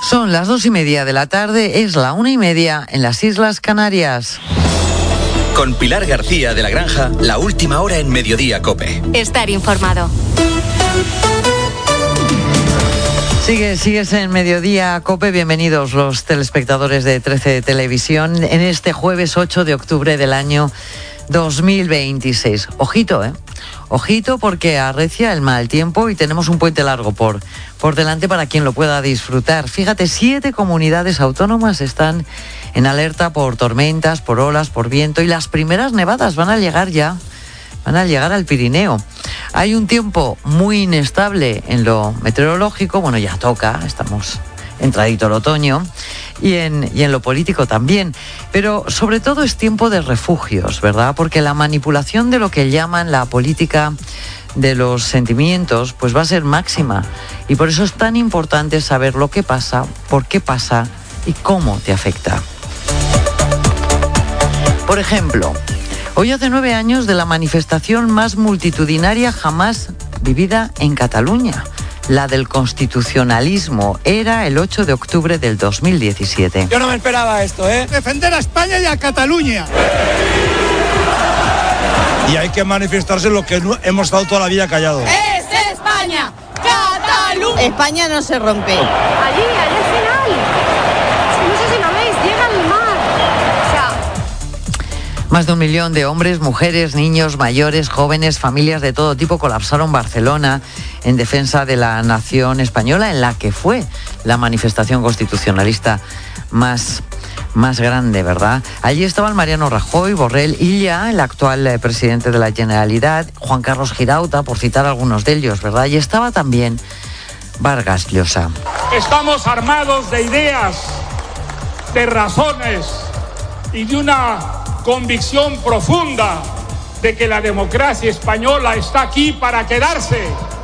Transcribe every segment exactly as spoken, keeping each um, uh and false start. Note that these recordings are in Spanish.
Son las dos y media de la tarde, es la una y media en las Islas Canarias. Con Pilar García de la Granja, la última hora en Mediodía COPE. Estar informado. Sigue, sigues en Mediodía COPE, bienvenidos los telespectadores de trece Televisión en este jueves ocho de octubre del año dos mil veintiséis. Ojito, ¿eh? Ojito porque arrecia el mal tiempo y tenemos un puente largo por, por delante para quien lo pueda disfrutar. Fíjate, siete comunidades autónomas están en alerta por tormentas, por olas, por viento y las primeras nevadas van a llegar ya, van a llegar al Pirineo. Hay un tiempo muy inestable en lo meteorológico, bueno, ya toca, estamos entradito el otoño, y en, y en lo político también. Pero sobre todo es tiempo de refugios, ¿verdad? Porque la manipulación de lo que llaman la política de los sentimientos, pues va a ser máxima. Y por eso es tan importante saber lo que pasa, por qué pasa y cómo te afecta. Por ejemplo, hoy hace nueve años de la manifestación más multitudinaria jamás vivida en Cataluña. La del constitucionalismo. Era el ocho de octubre del dos mil diecisiete. Yo no me esperaba esto, ¿eh? Defender a España y a Cataluña. Y hay que manifestarse lo que hemos estado toda la vida callados. ¡Es España! ¡Cataluña! España no se rompe. Allí, allí al final. No sé si lo veis, llega al mar. O sea... Más de un millón de hombres, mujeres, niños, mayores, jóvenes, familias de todo tipo colapsaron Barcelona en defensa de la nación española, en la que fue la manifestación constitucionalista más, más grande, ¿verdad? Allí estaban Mariano Rajoy, Borrell, Illa, el actual eh, presidente de la Generalitat, Juan Carlos Girauta, por citar algunos de ellos, ¿verdad? Y estaba también Vargas Llosa. Estamos armados de ideas, de razones y de una convicción profunda de que la democracia española está aquí para quedarse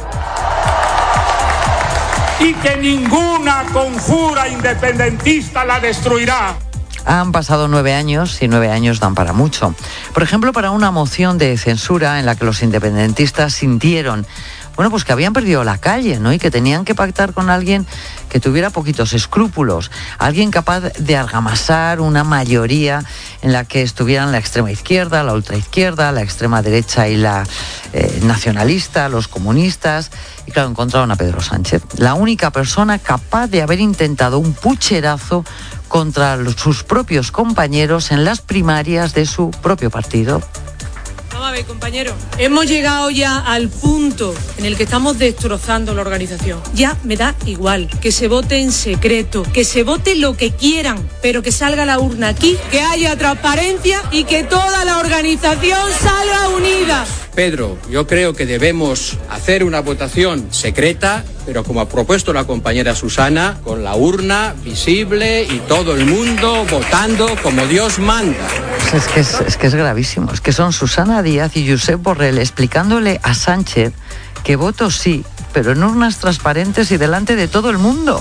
y que ninguna conjura independentista la destruirá. Han pasado nueve años y nueve años dan para mucho. Por ejemplo, para una moción de censura en la que los independentistas sintieron, bueno, pues que habían perdido la calle, ¿no? Y que tenían que pactar con alguien que tuviera poquitos escrúpulos, alguien capaz de argamasar una mayoría en la que estuvieran la extrema izquierda, la ultraizquierda, la extrema derecha y la eh, nacionalista, los comunistas. Y claro, encontraron a Pedro Sánchez, la única persona capaz de haber intentado un pucherazo contra los, sus propios compañeros en las primarias de su propio partido. Vamos a ver, compañero, hemos llegado ya al punto en el que estamos destrozando la organización. Ya me da igual que se vote en secreto, que se vote lo que quieran, pero que salga la urna aquí, que haya transparencia y que toda la organización salga unida. Pedro, yo creo que debemos hacer una votación secreta, pero como ha propuesto la compañera Susana, con la urna visible y todo el mundo votando como Dios manda. Pues es, que es, es que es gravísimo, es que son Susana Díaz y Josep Borrell explicándole a Sánchez que voto sí, pero en urnas transparentes y delante de todo el mundo.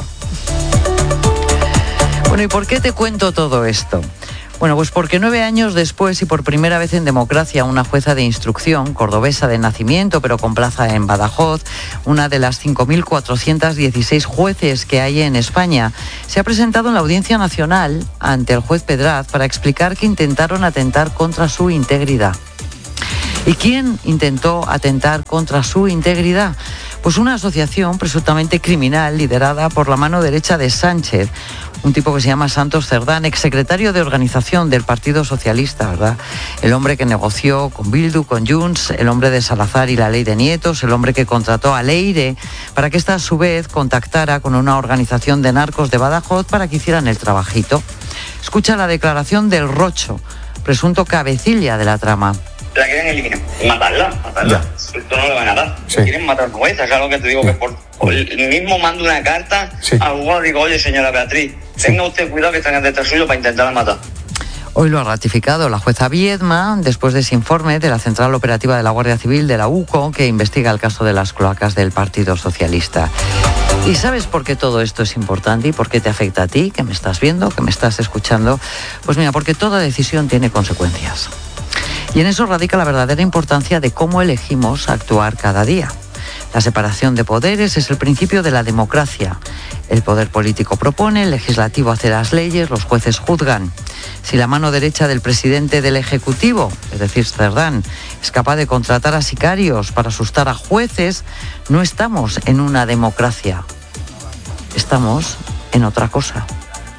Bueno, ¿y por qué te cuento todo esto? Bueno, pues porque nueve años después y por primera vez en democracia, una jueza de instrucción, cordobesa de nacimiento, pero con plaza en Badajoz, una de las cinco mil cuatrocientos dieciséis jueces que hay en España, se ha presentado en la Audiencia Nacional ante el juez Pedraz para explicar que intentaron atentar contra su integridad. ¿Y quién intentó atentar contra su integridad? Pues una asociación presuntamente criminal liderada por la mano derecha de Sánchez, un tipo que se llama Santos Cerdán, exsecretario de organización del Partido Socialista, ¿verdad? El hombre que negoció con Bildu, con Junts, el hombre de Salazar y la ley de Nietos, el hombre que contrató a Leire para que ésta a su vez contactara con una organización de narcos de Badajoz para que hicieran el trabajito. Escucha la declaración del Rocho, presunto cabecilla de la trama. La quieren eliminar, matarla, matarla. Esto no le van a dar. Sí. Quieren matar juezas, es lo que te digo, sí. Que por, por el mismo mando una carta, sí. Al juez digo, oye señora Beatriz, sí. Tenga usted cuidado que están detrás suyo para intentar matar. Hoy lo ha ratificado la jueza Viedma, después de ese informe de la Central Operativa de la Guardia Civil de la U C O, que investiga el caso de las cloacas del Partido Socialista. ¿Y sabes por qué todo esto es importante y por qué te afecta a ti, que me estás viendo, que me estás escuchando? Pues mira, porque toda decisión tiene consecuencias. Y en eso radica la verdadera importancia de cómo elegimos actuar cada día. La separación de poderes es el principio de la democracia. El poder político propone, el legislativo hace las leyes, los jueces juzgan. Si la mano derecha del presidente del Ejecutivo, es decir, Cerdán, es capaz de contratar a sicarios para asustar a jueces, no estamos en una democracia. Estamos en otra cosa.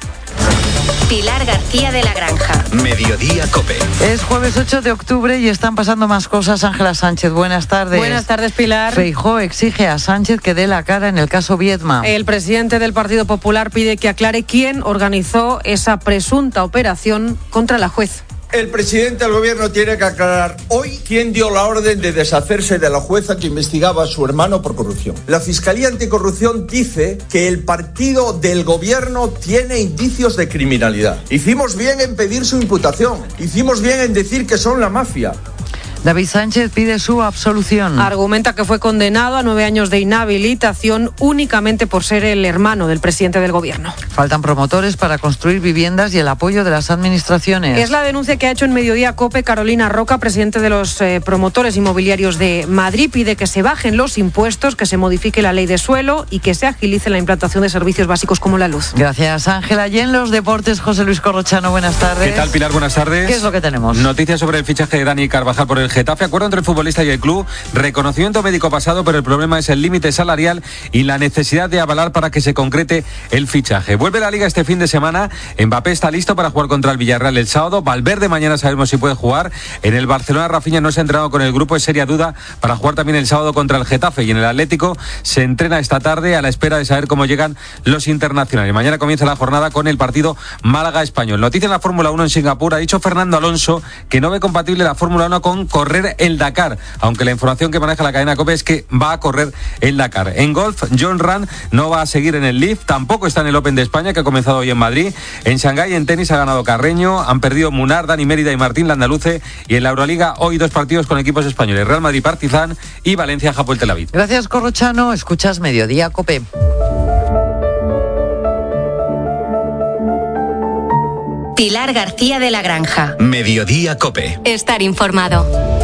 Pilar García de la Granja. Mediodía COPE. Es jueves ocho de octubre y están pasando más cosas. Ángela Sánchez, buenas tardes. Buenas tardes, Pilar. Feijóo exige a Sánchez que dé la cara en el caso Viedma. El presidente del Partido Popular pide que aclare quién organizó esa presunta operación contra la juez. El presidente del gobierno tiene que aclarar hoy quién dio la orden de deshacerse de la jueza que investigaba a su hermano por corrupción. La Fiscalía Anticorrupción dice que el partido del gobierno tiene indicios de criminalidad. Hicimos bien en pedir su imputación. Hicimos bien en decir que son la mafia. David Sánchez pide su absolución. Argumenta que fue condenado a nueve años de inhabilitación únicamente por ser el hermano del presidente del gobierno. Faltan promotores para construir viviendas y el apoyo de las administraciones. Es la denuncia que ha hecho en Mediodía COPE Carolina Roca, presidente de los eh, promotores inmobiliarios de Madrid. Pide que se bajen los impuestos, que se modifique la ley de suelo y que se agilice la implantación de servicios básicos como la luz. Gracias, Ángela. Y en los deportes, José Luis Corrochano, buenas tardes. ¿Qué tal, Pilar? Buenas tardes. ¿Qué es lo que tenemos? Noticias sobre el fichaje de Dani Carvajal por el Getafe. Acuerdo entre el futbolista y el club. Reconocimiento médico pasado, pero el problema es el límite salarial y la necesidad de avalar para que se concrete el fichaje. Vuelve la Liga este fin de semana. Mbappé está listo para jugar contra el Villarreal el sábado. Valverde mañana sabemos si puede jugar. En el Barcelona, Rafinha no se ha entrenado con el grupo. Es seria duda para jugar también el sábado contra el Getafe. Y en el Atlético se entrena esta tarde a la espera de saber cómo llegan los internacionales. Mañana comienza la jornada con el partido Málaga-Español. Noticia en la Fórmula uno en Singapur. Ha dicho Fernando Alonso que no ve compatible la Fórmula uno con correr el Dakar, aunque la información que maneja la cadena COPE es que va a correr el Dakar. En golf, John Ram no va a seguir en el L I V, tampoco está en el Open de España, que ha comenzado hoy en Madrid. En Shanghái, en tenis, ha ganado Carreño, han perdido Munar, Dani Mérida y Martín Landaluce, y en la Euroliga hoy dos partidos con equipos españoles, Real Madrid Partizan y Valencia Hapoel Tel Aviv. Gracias, Corrochano. Escuchas Mediodía COPE. Pilar García de la Granja. Mediodía COPE. Estar informado.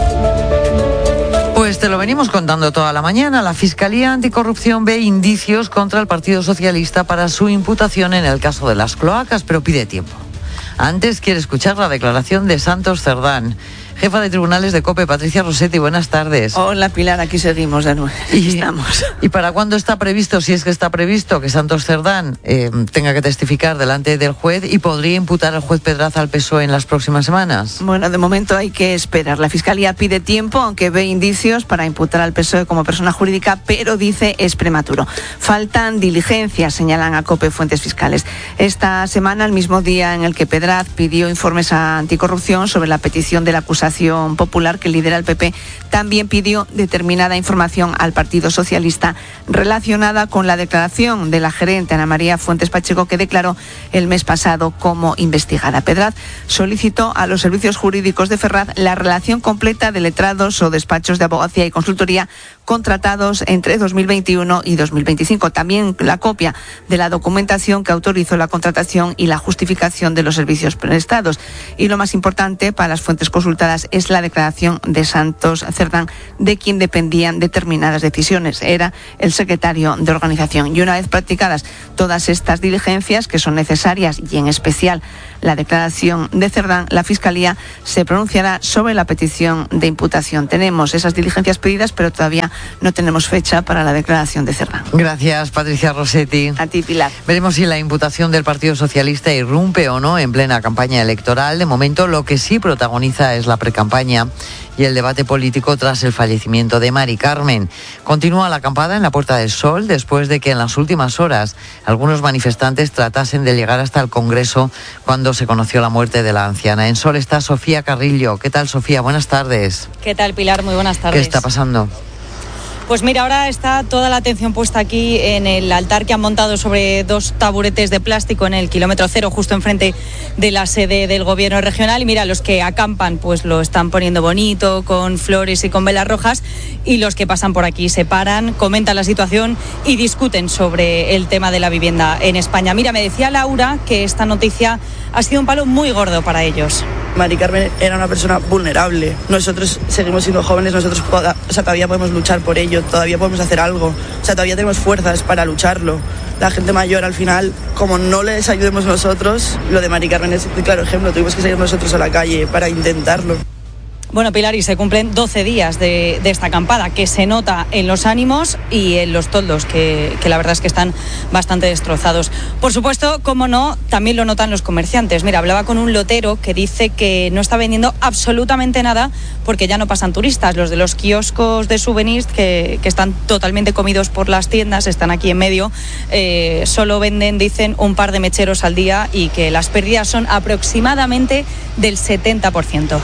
Pues te lo venimos contando toda la mañana. La Fiscalía Anticorrupción ve indicios contra el Partido Socialista para su imputación en el caso de las cloacas, pero pide tiempo. Antes quiere escuchar la declaración de Santos Cerdán. Jefa de Tribunales de COPE, Patricia Rossetti, buenas tardes. Hola, Pilar, aquí seguimos de nuevo. Y, estamos. ¿Y para cuándo está previsto, si es que está previsto, que Santos Cerdán eh, tenga que testificar delante del juez y podría imputar al juez Pedraza al P S O E en las próximas semanas? Bueno, de momento hay que esperar. La Fiscalía pide tiempo, aunque ve indicios para imputar al P S O E como persona jurídica, pero dice es prematuro. Faltan diligencias, señalan a COPE fuentes fiscales. Esta semana, el mismo día en el que Pedraz pidió informes a Anticorrupción sobre la petición de la acusación popular que lidera el P P, también pidió determinada información al Partido Socialista relacionada con la declaración de la gerente Ana María Fuentes Pacheco, que declaró el mes pasado como investigada. Pedraz solicitó a los servicios jurídicos de Ferraz la relación completa de letrados o despachos de abogacía y consultoría contratados entre dos mil veintiuno y dos mil veinticinco. También la copia de la documentación que autorizó la contratación y la justificación de los servicios prestados. Y lo más importante para las fuentes consultadas es la declaración de Santos Cerdán, de quien dependían determinadas decisiones. Era el secretario de organización. Y una vez practicadas todas estas diligencias, que son necesarias, y en especial la declaración de Cerdán, la Fiscalía se pronunciará sobre la petición de imputación. Tenemos esas diligencias pedidas, pero todavía no tenemos fecha para la declaración de Cerdán. Gracias, Patricia Rossetti. A ti, Pilar. Veremos si la imputación del Partido Socialista irrumpe o no en plena campaña electoral. De momento, lo que sí protagoniza es la precampaña y el debate político tras el fallecimiento de Mari Carmen. Continúa la acampada en la Puerta del Sol después de que en las últimas horas algunos manifestantes tratasen de llegar hasta el Congreso cuando se conoció la muerte de la anciana. En Sol está Sofía Carrillo. ¿Qué tal, Sofía? Buenas tardes. ¿Qué tal, Pilar? Muy buenas tardes. ¿Qué está pasando? Pues mira, ahora está toda la atención puesta aquí en el altar que han montado sobre dos taburetes de plástico en el kilómetro cero, justo enfrente de la sede del gobierno regional. Y mira, los que acampan pues lo están poniendo bonito, con flores y con velas rojas, y los que pasan por aquí se paran, comentan la situación y discuten sobre el tema de la vivienda en España. Mira, me decía Laura que esta noticia ha sido un palo muy gordo para ellos. Mari Carmen era una persona vulnerable. Nosotros seguimos siendo jóvenes, nosotros poda, o sea, todavía podemos luchar por ello, todavía podemos hacer algo, o sea, todavía tenemos fuerzas para lucharlo. La gente mayor, al final, como no les ayudemos nosotros, lo de Mari Carmen es un claro ejemplo, tuvimos que salir nosotros a la calle para intentarlo. Bueno, Pilar, y se cumplen doce días de, de esta acampada, que se nota en los ánimos y en los toldos, que, que la verdad es que están bastante destrozados. Por supuesto, como no, también lo notan los comerciantes. Mira, hablaba con un lotero que dice que no está vendiendo absolutamente nada porque ya no pasan turistas. Los de los kioscos de souvenirs, que, que están totalmente comidos por las tiendas, están aquí en medio, eh, solo venden, dicen, un par de mecheros al día y que las pérdidas son aproximadamente del setenta por ciento.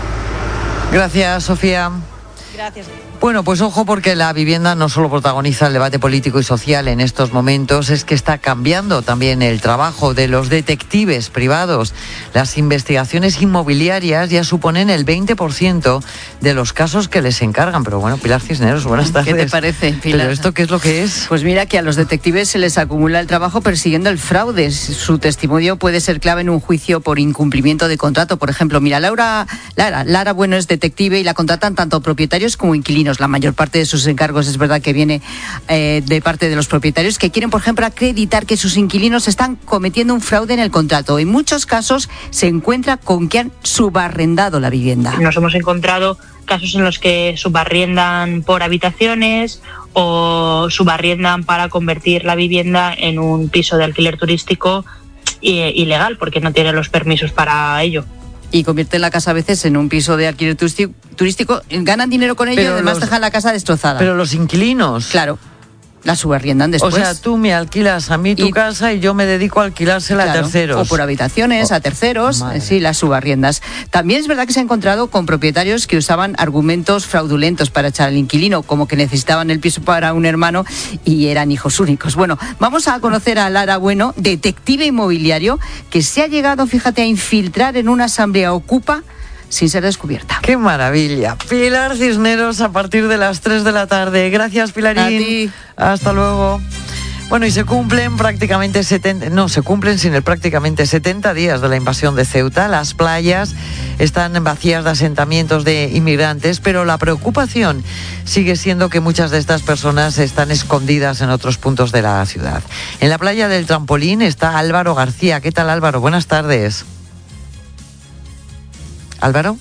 Gracias, Sofía. Gracias. Bueno, pues ojo, porque la vivienda no solo protagoniza el debate político y social en estos momentos, es que está cambiando también el trabajo de los detectives privados. Las investigaciones inmobiliarias ya suponen el veinte por ciento de los casos que les encargan. Pero bueno, Pilar Cisneros, buenas tardes. ¿Qué te parece, Pilar? ¿Pero esto qué es lo que es? Pues mira, que a los detectives se les acumula el trabajo persiguiendo el fraude. Su testimonio puede ser clave en un juicio por incumplimiento de contrato. Por ejemplo, mira, Laura, Lara, Lara Bueno es detective y la contratan tanto propietarios como inquilinos. La mayor parte de sus encargos es verdad que viene eh, de parte de los propietarios que quieren, por ejemplo, acreditar que sus inquilinos están cometiendo un fraude en el contrato. En muchos casos se encuentra con que han subarrendado la vivienda. Nos hemos encontrado casos en los que subarriendan por habitaciones o subarriendan para convertir la vivienda en un piso de alquiler turístico eh, ilegal porque no tienen los permisos para ello. Y convierten la casa a veces en un piso de alquiler turístico, ganan dinero con ello y además los, dejan la casa destrozada. Pero los inquilinos... Claro, la subarriendan después. O sea, tú me alquilas a mí tu y, casa y yo me dedico a alquilársela claro, a terceros. O por habitaciones, oh, a terceros, madre. Sí, las subarriendas. También es verdad que se ha encontrado con propietarios que usaban argumentos fraudulentos para echar al inquilino, como que necesitaban el piso para un hermano y eran hijos únicos. Bueno, vamos a conocer a Lara Bueno, detective inmobiliario, que se ha llegado, fíjate, a infiltrar en una asamblea Ocupa sin ser descubierta. ¡Qué maravilla! Pilar Cisneros a partir de las tres de la tarde. Gracias, Pilarín. A ti. Hasta luego. Bueno, y se cumplen prácticamente setenta, no, se cumplen sin el prácticamente setenta días de la invasión de Ceuta. Las playas están vacías de asentamientos de inmigrantes, pero la preocupación sigue siendo que muchas de estas personas están escondidas en otros puntos de la ciudad. En la playa del Trampolín está Álvaro García. ¿Qué tal, Álvaro? Buenas tardes. Álvaro.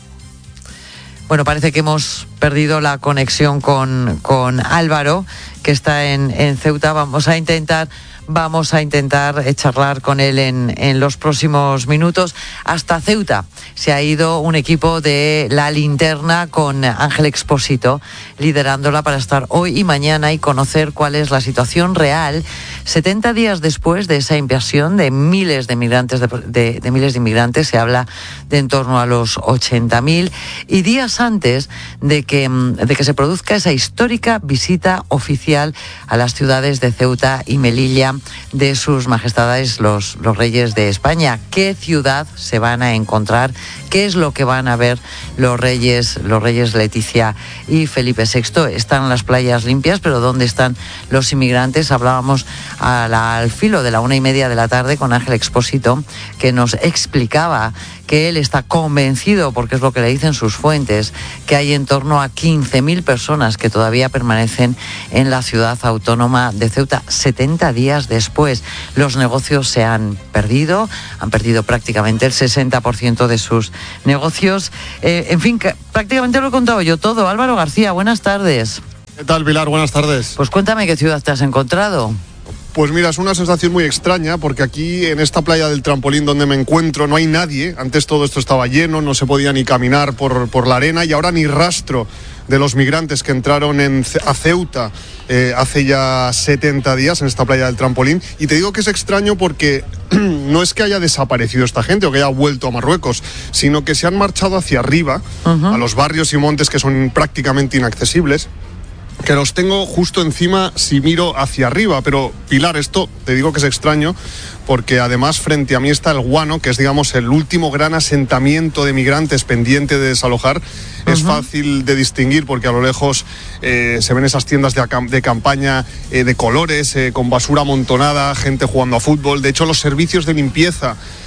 Bueno, parece que hemos perdido la conexión con, con Álvaro, que está en, en Ceuta. Vamos a intentar, vamos a intentar charlar con él en, en los próximos minutos. Hasta Ceuta se ha ido un equipo de La Linterna con Ángel Expósito liderándola para estar hoy y mañana y conocer cuál es la situación real setenta días después de esa invasión de miles de migrantes de, de, de miles de inmigrantes. Se habla de en torno a los ochenta mil y días antes de que, de que se produzca esa histórica visita oficial a las ciudades de Ceuta y Melilla de sus majestades los, los reyes de España. ¿Qué ciudad se van a encontrar? ¿Qué es lo que van a ver los reyes, los reyes Leticia y Felipe sexto? Están las playas limpias, pero ¿dónde están los inmigrantes? Hablábamos a la, al filo de la una y media de la tarde con Ángel Expósito, que nos explicaba que él está convencido, porque es lo que le dicen sus fuentes, que hay en torno a quince mil personas que todavía permanecen en la ciudad autónoma de Ceuta setenta días después. Los negocios se han perdido, han perdido prácticamente el sesenta por ciento de sus negocios. Eh, en fin, que prácticamente lo he contado yo todo. Álvaro García, buenas tardes. ¿Qué tal, Pilar? Buenas tardes. Pues cuéntame qué ciudad te has encontrado. Pues mira, es una sensación muy extraña porque aquí en esta playa del Trampolín donde me encuentro no hay nadie. Antes todo esto estaba lleno, no se podía ni caminar por, por la arena y ahora ni rastro de los migrantes que entraron en, a Ceuta eh, hace ya setenta días en esta playa del Trampolín. Y te digo que es extraño porque no es que haya desaparecido esta gente o que haya vuelto a Marruecos, sino que se han marchado hacia arriba, uh-huh. a los barrios y montes que son prácticamente inaccesibles, que los tengo justo encima si miro hacia arriba. Pero Pilar, esto te digo que es extraño porque además frente a mí está el Guano, que es digamos el último gran asentamiento de migrantes pendiente de desalojar. Uh-huh. Es fácil de distinguir porque a lo lejos eh, se ven esas tiendas de, acam- de campaña eh, de colores, eh, con basura amontonada, gente jugando a fútbol. De hecho, los servicios de limpieza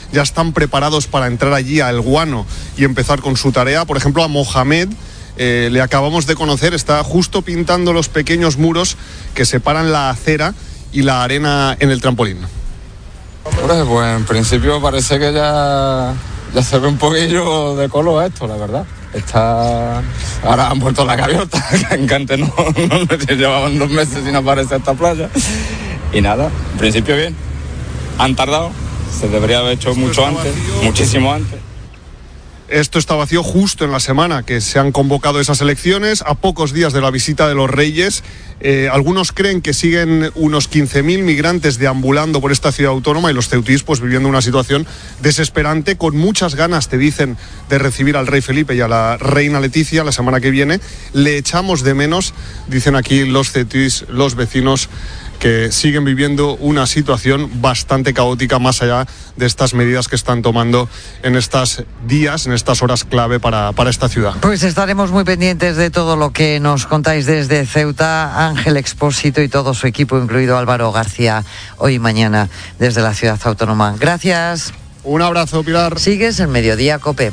ya están preparados para entrar allí a El Guano y empezar con su tarea. Por ejemplo, a Mohamed eh, le acabamos de conocer, está justo pintando los pequeños muros que separan la acera y la arena en el trampolín. Pues, pues en principio parece que ya, ya se ve un poquillo de color esto, la verdad. Está... Ahora han vuelto la gaviota, que antes no, no llevaban dos meses sin aparecer esta playa. Y nada, en principio bien. Han tardado, se debería haber hecho mucho antes, muchísimo antes. Esto está vacío justo en la semana que se han convocado esas elecciones, a pocos días de la visita de los Reyes. Eh, algunos creen que siguen unos quince mil migrantes deambulando por esta ciudad autónoma y los ceutís pues viviendo una situación desesperante, con muchas ganas, te dicen, de recibir al rey Felipe y a la reina Leticia la semana que viene. Le echamos de menos, dicen aquí los ceutís, los vecinos, que siguen viviendo una situación bastante caótica más allá de estas medidas que están tomando en estos días, en estas horas clave para, para esta ciudad. Pues estaremos muy pendientes de todo lo que nos contáis desde Ceuta, Ángel Expósito y todo su equipo, incluido Álvaro García, hoy y mañana desde la ciudad autónoma. Gracias. Un abrazo, Pilar. Sigues en Mediodía COPE.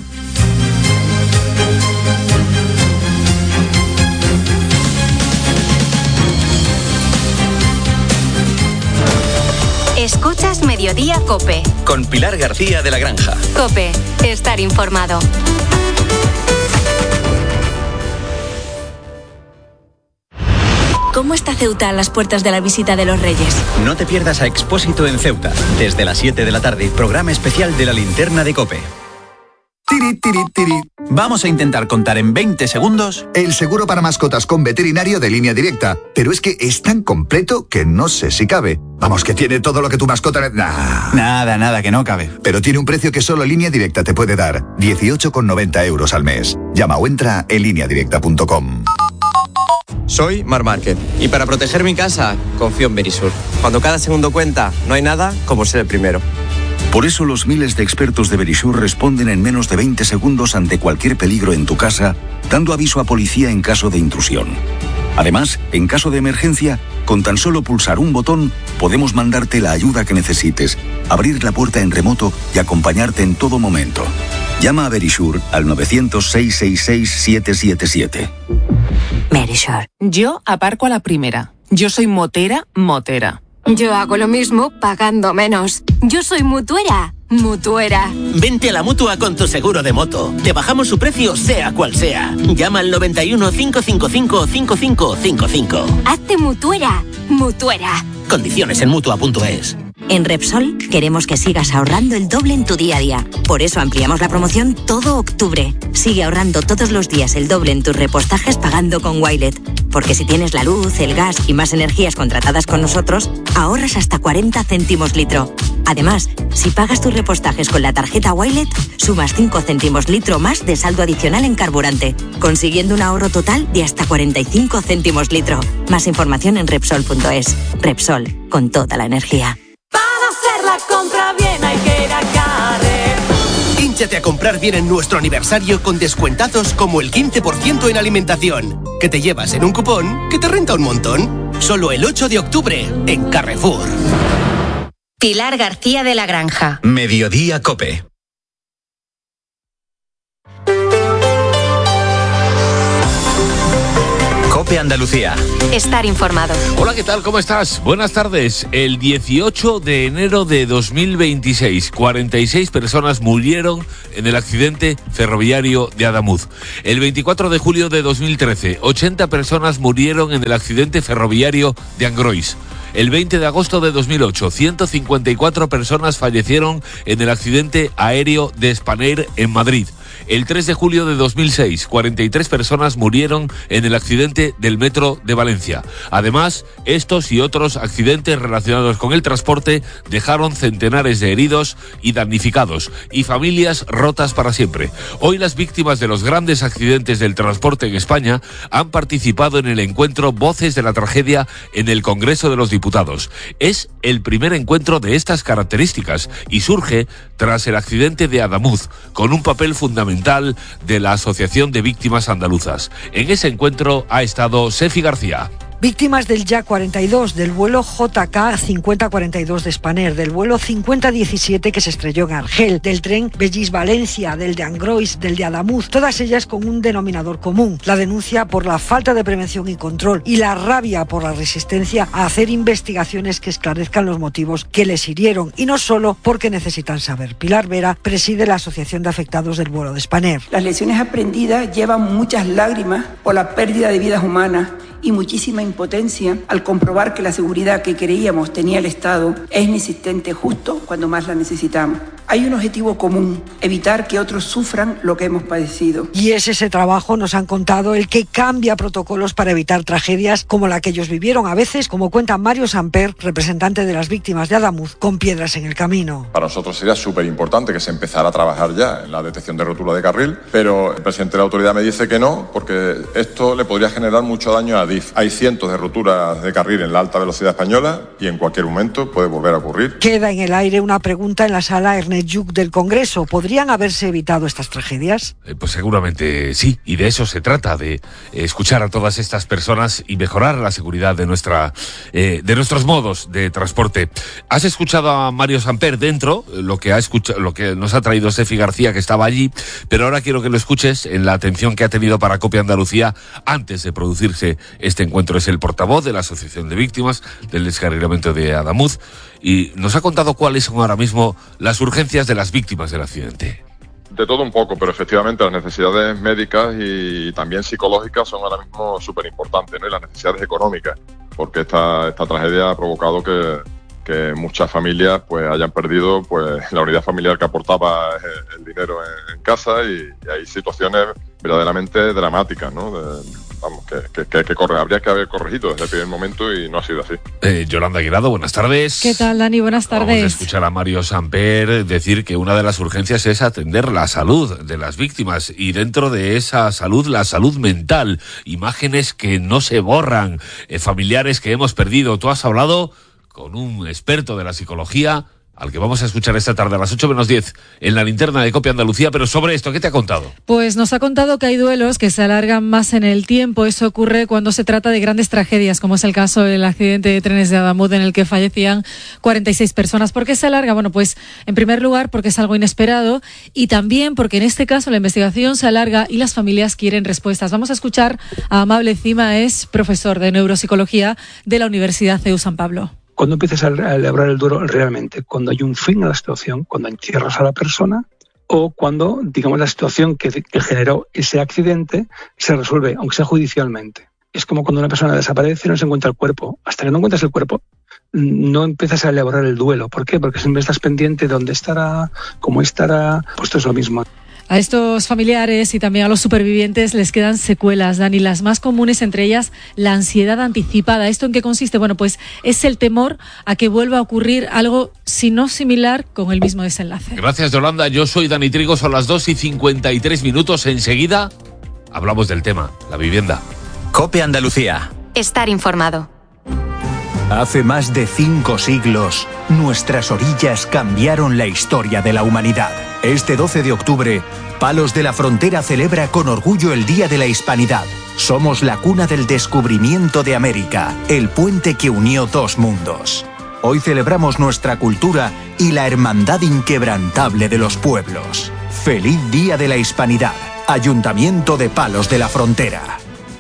Escuchas Mediodía COPE. Con Pilar García de la Granja. COPE, estar informado. ¿Cómo está Ceuta a las puertas de la visita de los Reyes? No te pierdas a Expósito en Ceuta. Desde las siete de la tarde, programa especial de la linterna de COPE. Tiri, tiri, tiri. Vamos a intentar contar en veinte segundos el seguro para mascotas con veterinario de Línea Directa. Pero es que es tan completo que no sé si cabe. Vamos, que tiene todo lo que tu mascota... Nah. Nada, nada, que no cabe. Pero tiene un precio que solo Línea Directa te puede dar. dieciocho con noventa euros al mes. Llama o entra en línea directa punto com. Soy Mar Márquez y para proteger mi casa confío en Verisur. Cuando cada segundo cuenta, no hay nada como ser el primero. Por eso los miles de expertos de Verisur responden en menos de veinte segundos ante cualquier peligro en tu casa, dando aviso a policía en caso de intrusión. Además, en caso de emergencia, con tan solo pulsar un botón, podemos mandarte la ayuda que necesites, abrir la puerta en remoto y acompañarte en todo momento. Llama a Verisur al nueve cero cero, seis seis seis, siete siete siete. Verisur. Yo aparco a la primera. Yo soy motera, motera. Yo hago lo mismo pagando menos. Yo soy mutuera, mutuera. Vente a la Mutua con tu seguro de moto. Te bajamos su precio sea cual sea. Llama al noventa y uno, cinco cinco cinco, cinco cinco cinco cinco. Hazte mutuera, mutuera. Condiciones en mutua punto es. En Repsol queremos que sigas ahorrando el doble en tu día a día. Por eso ampliamos la promoción todo octubre. Sigue ahorrando todos los días el doble en tus repostajes pagando con Wilet. Porque si tienes la luz, el gas y más energías contratadas con nosotros, ahorras hasta cuarenta céntimos litro. Además, si pagas tus repostajes con la tarjeta Wilet, sumas cinco céntimos litro más de saldo adicional en carburante, consiguiendo un ahorro total de hasta cuarenta y cinco céntimos litro. Más información en Repsol punto es. Repsol, con toda la energía. La compra bien hay que ir a Carrefour. Hínchate a comprar bien en nuestro aniversario con descuentazos como el quince por ciento en alimentación, que te llevas en un cupón que te renta un montón. Solo el ocho de octubre en Carrefour. Pilar García de la Granja. Mediodía COPE. COPE Andalucía. Estar informado. Hola, ¿qué tal? ¿Cómo estás? Buenas tardes. El dieciocho de enero de dos mil veintiséis, cuarenta y seis personas murieron en el accidente ferroviario de Adamuz. El veinticuatro de julio de dos mil trece, ochenta personas murieron en el accidente ferroviario de Angrois. El veinte de agosto de dos mil ocho, ciento cincuenta y cuatro personas fallecieron en el accidente aéreo de Spanair en Madrid. El tres de julio de dos mil seis, cuarenta y tres personas murieron en el accidente del metro de Valencia. Además, estos y otros accidentes relacionados con el transporte dejaron centenares de heridos y damnificados y familias rotas para siempre. Hoy las víctimas de los grandes accidentes del transporte en España han participado en el encuentro Voces de la Tragedia en el Congreso de los Diputados. Es el primer encuentro de estas características y surge tras el accidente de Adamuz, con un papel fundamental de la Asociación de Víctimas Andaluzas. En ese encuentro ha estado Sefi García. Víctimas del Ya cuarenta y dos, del vuelo J K cincuenta cuarenta y dos de Spanair, del vuelo cincuenta diecisiete que se estrelló en Argel, del tren Bellis-Valencia, del de Angrois, del de Adamuz, todas ellas con un denominador común: la denuncia por la falta de prevención y control y la rabia por la resistencia a hacer investigaciones que esclarezcan los motivos que les hirieron, y no solo porque necesitan saber. Pilar Vera preside la Asociación de Afectados del vuelo de Spanair. Las lecciones aprendidas llevan muchas lágrimas por la pérdida de vidas humanas y muchísima impotencia al comprobar que la seguridad que creíamos tenía el Estado es inexistente justo cuando más la necesitamos. Hay un objetivo común: evitar que otros sufran lo que hemos padecido. Y es ese trabajo, nos han contado, el que cambia protocolos para evitar tragedias como la que ellos vivieron, a veces, como cuenta Mario Samper, representante de las víctimas de Adamuz, con piedras en el camino. Para nosotros sería súper importante que se empezara a trabajar ya en la detección de rotura de carril, pero el presidente de la autoridad me dice que no, porque esto le podría generar mucho daño a Adif. Hay cientos de roturas de carril en la alta velocidad española y en cualquier momento puede volver a ocurrir. Queda en el aire una pregunta en la sala Ernest Lluch del Congreso. ¿Podrían haberse evitado estas tragedias? Eh, pues seguramente sí, y de eso se trata, de escuchar a todas estas personas y mejorar la seguridad de nuestra eh, de nuestros modos de transporte. Has escuchado a Mario Samper dentro, lo que ha escuchado, lo que nos ha traído Sefi García, que estaba allí, pero ahora quiero que lo escuches en la atención que ha tenido para Copia Andalucía antes de producirse este encuentro. Es el portavoz de la Asociación de Víctimas del Descarrilamiento de Adamuz y nos ha contado cuáles son ahora mismo las urgencias de las víctimas del accidente. De todo un poco, pero efectivamente las necesidades médicas y también psicológicas son ahora mismo súper importantes, ¿no? Y las necesidades económicas, porque esta, esta tragedia ha provocado que, que muchas familias pues hayan perdido pues la unidad familiar que aportaba el, el dinero en, en casa, y, y hay situaciones verdaderamente dramáticas, ¿no? De, vamos, que, que, que, que corre, habría que haber corregido desde el primer momento y no ha sido así. Eh, Yolanda Guirado, buenas tardes. ¿Qué tal, Dani? Buenas tardes. Vamos a escuchar a Mario Samper decir que una de las urgencias es atender la salud de las víctimas, y dentro de esa salud, la salud mental, imágenes que no se borran, eh, familiares que hemos perdido. Tú has hablado con un experto de la psicología, al que vamos a escuchar esta tarde a las ocho menos diez en la linterna de Copia Andalucía. Pero sobre esto, ¿qué te ha contado? Pues nos ha contado que hay duelos que se alargan más en el tiempo. Eso ocurre cuando se trata de grandes tragedias, como es el caso del accidente de trenes de Adamuz, en el que fallecían cuarenta y seis personas. ¿Por qué se alarga? Bueno, pues en primer lugar porque es algo inesperado, y también porque en este caso la investigación se alarga y las familias quieren respuestas. Vamos a escuchar a Amable Cima, es profesor de neuropsicología de la Universidad C E U San Pablo. Cuando empiezas a elaborar el duelo realmente, cuando hay un fin a la situación, cuando encierras a la persona, o cuando, digamos, la situación que, que generó ese accidente se resuelve, aunque sea judicialmente. Es como cuando una persona desaparece y no se encuentra el cuerpo. Hasta que no encuentras el cuerpo, no empiezas a elaborar el duelo. ¿Por qué? Porque siempre estás pendiente de dónde estará, cómo estará. Pues esto es lo mismo. A estos familiares y también a los supervivientes les quedan secuelas, Dani. Las más comunes, entre ellas, la ansiedad anticipada. ¿Esto en qué consiste? Bueno, pues es el temor a que vuelva a ocurrir algo, si no similar, con el mismo desenlace. Gracias, Yolanda. Yo soy Dani Trigo, son las dos y cincuenta y tres minutos. Enseguida hablamos del tema, la vivienda. Copia Andalucía. Estar informado. Hace más de cinco siglos, nuestras orillas cambiaron la historia de la humanidad. Este doce de octubre, Palos de la Frontera celebra con orgullo el Día de la Hispanidad. Somos la cuna del descubrimiento de América, el puente que unió dos mundos. Hoy celebramos nuestra cultura y la hermandad inquebrantable de los pueblos. ¡Feliz Día de la Hispanidad! Ayuntamiento de Palos de la Frontera.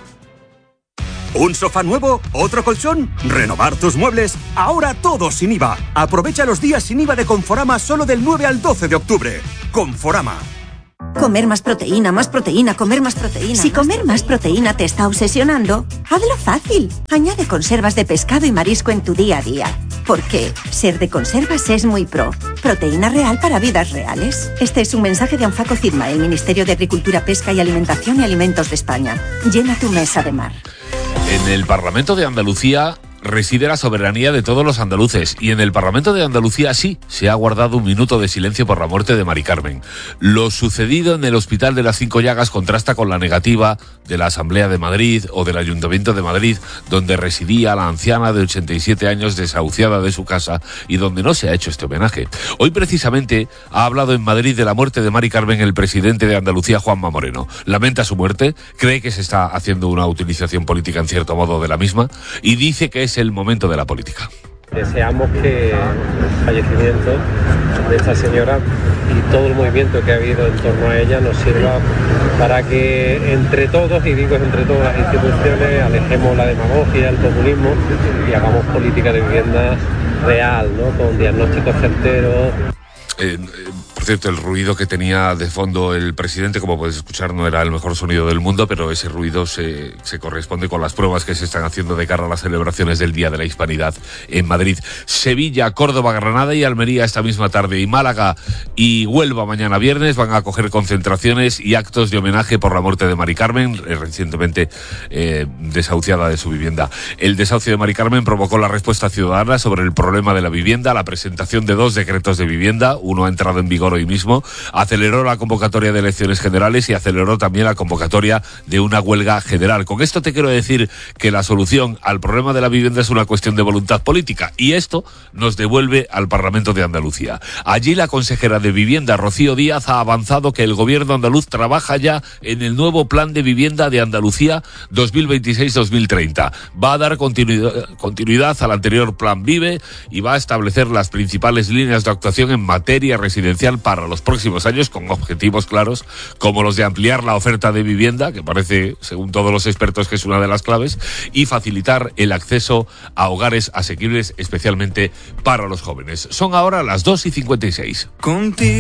¿Un sofá nuevo? ¿Otro colchón? ¿Renovar tus muebles? Ahora todo sin I V A. Aprovecha los días sin I V A de Conforama solo del nueve al doce de octubre. Conforama. Comer más proteína, más proteína, comer más proteína. Si comer más proteína te está obsesionando, hazlo fácil. Añade conservas de pescado y marisco en tu día a día. Porque ser de conservas es muy pro. Proteína real para vidas reales. Este es un mensaje de Anfaco Cirma, el Ministerio de Agricultura, Pesca y Alimentación y Alimentos de España. Llena tu mesa de mar. En el Parlamento de Andalucía reside la soberanía de todos los andaluces y en el Parlamento de Andalucía sí se ha guardado un minuto de silencio por la muerte de Mari Carmen. Lo sucedido en el Hospital de las Cinco Llagas contrasta con la negativa de la Asamblea de Madrid o del Ayuntamiento de Madrid, donde residía la anciana de ochenta y siete años desahuciada de su casa y donde no se ha hecho este homenaje. Hoy precisamente ha hablado en Madrid de la muerte de Mari Carmen el presidente de Andalucía, Juanma Moreno. Lamenta su muerte, cree que se está haciendo una utilización política en cierto modo de la misma y dice que es el momento de la política. Deseamos que el fallecimiento de esta señora y todo el movimiento que ha habido en torno a ella nos sirva para que entre todos, y digo entre todas las instituciones, alejemos la demagogia, el populismo y hagamos política de vivienda real, ¿no? Con diagnósticos certeros. Eh, eh, por cierto, el ruido que tenía de fondo el presidente, como puedes escuchar, no era el mejor sonido del mundo, pero ese ruido se, se corresponde con las pruebas que se están haciendo de cara a las celebraciones del Día de la Hispanidad en Madrid. Sevilla, Córdoba, Granada y Almería esta misma tarde, y Málaga y Huelva mañana viernes van a acoger concentraciones y actos de homenaje por la muerte de Mari Carmen, recientemente eh, desahuciada de su vivienda. El desahucio de Mari Carmen provocó la respuesta ciudadana sobre el problema de la vivienda, la presentación de dos decretos de vivienda. Uno ha entrado en vigor hoy mismo, aceleró la convocatoria de elecciones generales y aceleró también la convocatoria de una huelga general. Con esto te quiero decir que la solución al problema de la vivienda es una cuestión de voluntad política y esto nos devuelve al Parlamento de Andalucía. Allí la consejera de Vivienda, Rocío Díaz, ha avanzado que el gobierno andaluz trabaja ya en el nuevo Plan de Vivienda de Andalucía dos mil veintiséis dos mil treinta. Va a dar continuidad, continuidad al anterior Plan Vive y va a establecer las principales líneas de actuación en materia residencial para los próximos años, con objetivos claros como los de ampliar la oferta de vivienda, que parece, según todos los expertos, que es una de las claves, y facilitar el acceso a hogares asequibles, especialmente para los jóvenes. Son ahora las dos y cincuenta y seis. Contigo.